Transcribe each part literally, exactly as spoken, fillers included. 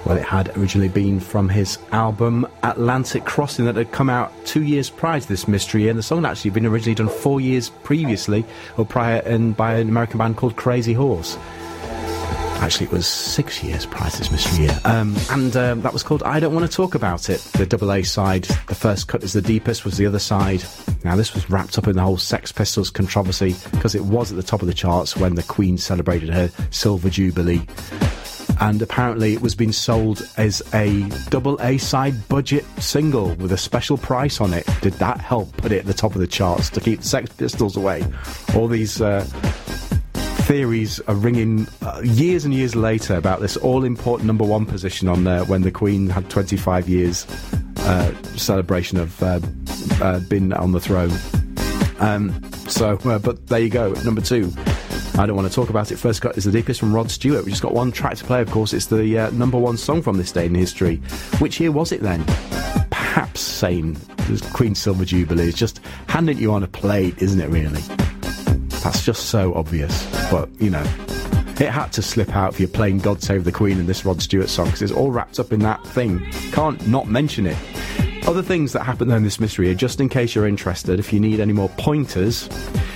Well, it had originally been from his album Atlantic Crossing that had come out two years prior to this Mystery Year, and the song had actually been originally done four years previously, or prior, and by an American band called Crazy Horse. Actually, it was six years prior to this Mystery Year. Um, and um, that was called I Don't Want to Talk About It. The double A side, the first cut is the deepest, was the other side. Now, this was wrapped up in the whole Sex Pistols controversy, because it was at the top of the charts when the Queen celebrated her Silver Jubilee. And apparently it was being sold as a double A-side budget single with a special price on it. Did that help put it at the top of the charts to keep the Sex Pistols away? All these uh, theories are ringing uh, years and years later about this all-important number one position on there when the Queen had twenty-five years uh, celebration of uh, uh, been on the throne. Um, so, uh, but there you go, number two. I Don't Want to Talk About It. First cut is the deepest from Rod Stewart. We just got one track to play, of course. It's the uh, number one song from this day in history. Which year was it then? Perhaps saying Queen's Silver Jubilee is just handing you on a plate, isn't it, really? That's just so obvious. But, you know, it had to slip out if you're playing God Save the Queen in this Rod Stewart song, because it's all wrapped up in that thing. Can't not mention it. Other things that happened there in this mystery, just in case you're interested, if you need any more pointers...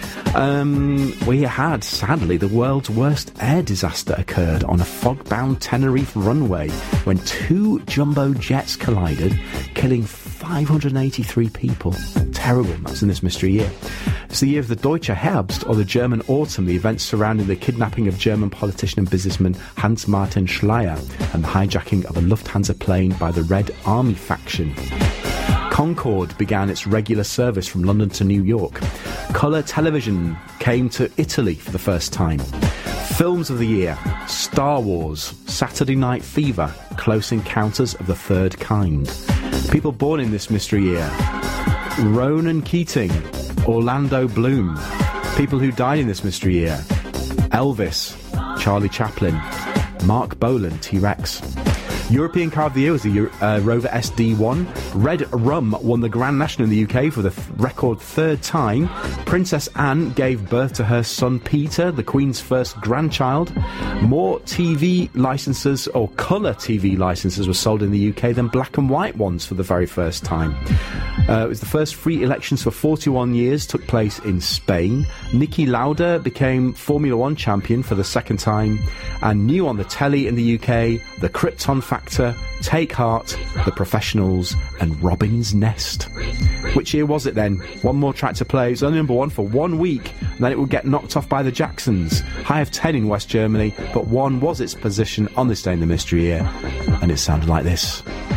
Um, we had, sadly, the world's worst air disaster occurred on a fog-bound Tenerife runway when two jumbo jets collided, killing five hundred eighty-three people. Terrible. That's in this mystery year. It's the year of the Deutsche Herbst, or the German Autumn, the events surrounding the kidnapping of German politician and businessman Hans-Martin Schleyer and the hijacking of a Lufthansa plane by the Red Army faction. Concorde began its regular service from London to New York. Colour television came to Italy for the first time. Films of the year: Star Wars, Saturday Night Fever, Close Encounters of the Third Kind. People born in this mystery year: Ronan Keating, Orlando Bloom. People who died in this mystery year: Elvis, Charlie Chaplin, Mark Bolan, T-Rex. European Car of the Year was the uh, Rover S D one. Red Rum won the Grand National in the U K for the th- record third time. Princess Anne gave birth to her son Peter, the Queen's first grandchild. More T V licences, or colour T V licences, were sold in the U K than black and white ones for the very first time. Uh, it was the first free elections for forty-one years, took place in Spain. Niki Lauda became Formula One champion for the second time. And new on the telly in the U K, The Krypton Factor, Take Heart, The Professionals, and Robin's Nest. Which year was it then? One more track to play. It was only number one for one week, and then it would get knocked off by the Jacksons. High of ten in West Germany, but one was its position on this day in the mystery year, and it sounded like this.